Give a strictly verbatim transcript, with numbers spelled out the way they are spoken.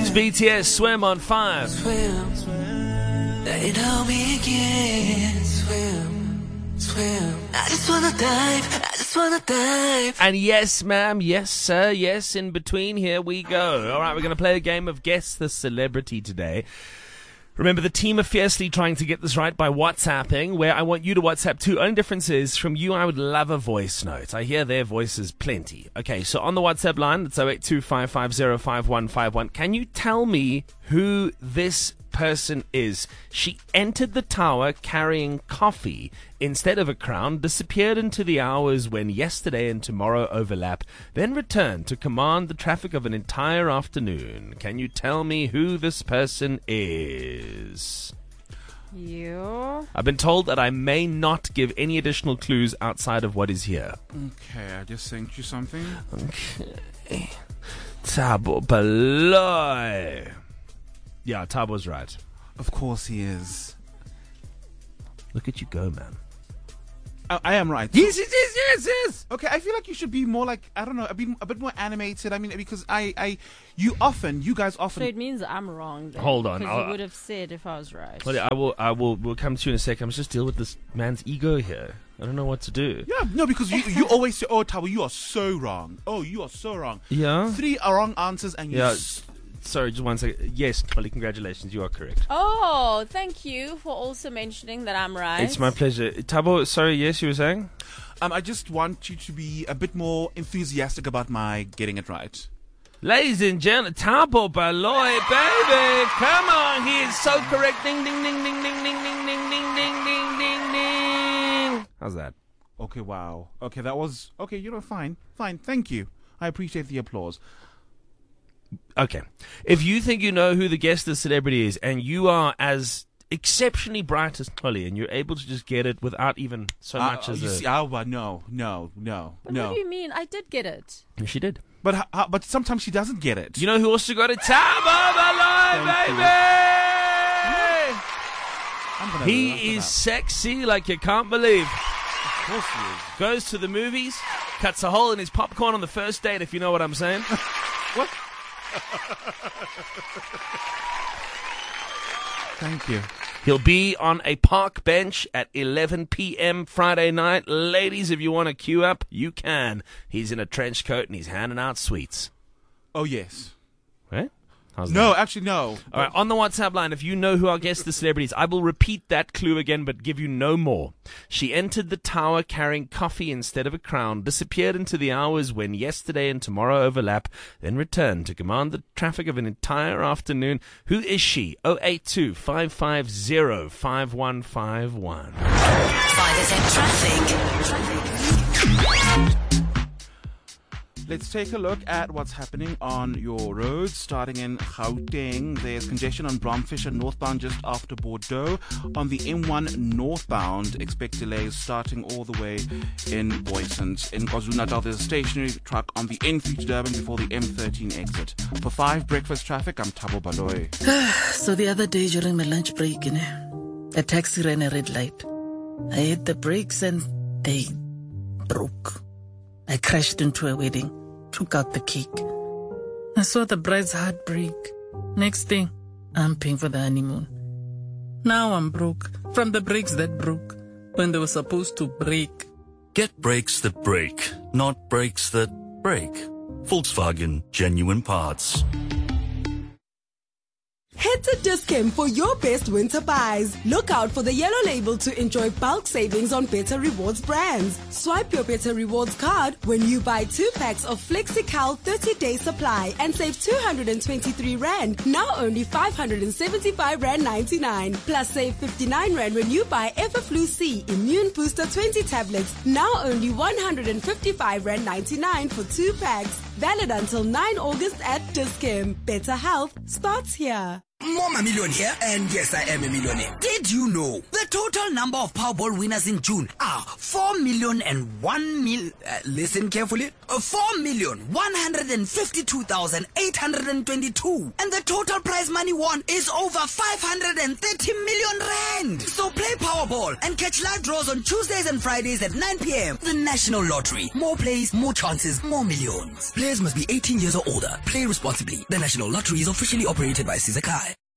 It's B T S, Swim on five. Swim, swim. They know me again. Swim, swim. I just wanna dive. I just wanna dive. And yes, ma'am, yes, sir, yes, in between here we go. All right, we're going to play a game of Guess the Celebrity today. Remember, the team are fiercely trying to get this right by WhatsApping, where I want you to WhatsApp too. Only difference is, from you, I would love a voice note. I hear their voices plenty. Okay, so on the WhatsApp line, it's oh eight two five five zero five one five one. Can you tell me who this person is? She entered the tower carrying coffee instead of a crown, disappeared into the hours when yesterday and tomorrow overlap, then returned to command the traffic of an entire afternoon. Can you tell me who this person is? You? I've been told that I may not give any additional clues outside of what is here. Okay, I just sent you something. Okay. Thabo Baloyi. Yeah, Thabo's right. Of course he is. Look at you go, man. I, I am right. Yes, yes, yes, yes, yes. Okay, I feel like you should be more like, I don't know, a bit, a bit more animated. I mean, because I, I, you often, you guys often. So it means I'm wrong then. Hold on, Because I'll- you would have said if I was right. Well, I will, I will, we'll come to you in a second. I must just deal with this man's ego here. I don't know what to do. Yeah, no, because you, you always say, oh, Thabo, you are so wrong. Oh, you are so wrong. Yeah? Three are wrong answers and you... Yeah. S- Sorry, just one second. Yes, Holly, congratulations. You are correct. Oh, thank you for also mentioning that I'm right. It's my pleasure. Thabo, sorry, yes, you were saying? um, I just want you to be a bit more enthusiastic about my getting it right. Ladies and gentlemen, Thabo Baloyi, baby. Come on, he is so correct. Ding, ding, ding, ding, ding, ding, ding, ding, ding, ding, ding, ding, ding. How's that? Okay, wow. Okay, that was... Okay, you know, fine. Fine, thank you. I appreciate the applause. Okay. If you think you know who the guest the celebrity is, and you are as exceptionally bright as Holly, and you're able to just get it without even so Uh, much as you a... see, Alba, no, no, no, But no. what do you mean? I did get it. She did. But h- h- but sometimes she doesn't get it. You know who also got it? Thabo Baloyi, Thank you. baby! I'm gonna look He it is up. sexy like you can't believe. Of course he is. Goes to the movies, cuts a hole in his popcorn on the first date, if you know what I'm saying. What? Thank you. He'll be on a park bench at eleven p.m. Friday night. Ladies, if you want to queue up, you can. He's in a trench coat and he's handing out sweets. Oh, yes. Right? How's No, that? actually, no. All right, on the WhatsApp line, if you know who our guest the celebrities, I will repeat that clue again, but give you no more. She entered the tower carrying coffee instead of a crown, disappeared into the hours when yesterday and tomorrow overlap, then returned to command the traffic of an entire afternoon. Who is she? oh eight two five five zero five one five one. five F M traffic. Let's take a look at what's happening on your roads. Starting in Gauteng, there's congestion on Bromfisher northbound just after Bordeaux. On the M one northbound, expect delays starting all the way in Boysons. In KwaZulu-Natal, there's a stationary truck on the N three to Durban before the M thirteen exit. For five breakfast traffic, I'm Thabo Baloyi. So the other day during my lunch break, you know, a taxi ran a red light. I hit the brakes and they broke. I crashed into a wedding, took out the cake. I saw the bride's heart break. Next thing, I'm paying for the honeymoon. Now I'm broke from the brakes that broke when they were supposed to break. Get brakes that break, not brakes that break. Volkswagen Genuine Parts. Head to Dis-Chem for your best winter buys. Look out for the yellow label to enjoy bulk savings on Better Rewards brands. Swipe your Better Rewards card when you buy two packs of FlexiCal thirty-day supply and save two hundred twenty-three rand, now only five hundred seventy-five rand ninety-nine. Plus save fifty-nine rand when you buy Everflu C Immune Booster twenty tablets, now only one hundred fifty-five rand ninety-nine for two packs. Valid until ninth of August at Dis-Chem. Better health starts here. Mama Million here, and yes, I am a millionaire. Did you know the total number of Powerball winners in June are four million and one mil? Uh, listen carefully. four million one hundred fifty-two thousand eight hundred twenty-two. And the total prize money won is over five hundred thirty million rand. So play Powerball and catch live draws on Tuesdays and Fridays at nine p.m. The National Lottery. More plays, more chances, more millions. Players must be eighteen years or older. Play responsibly. The National Lottery is officially operated by Sizakai.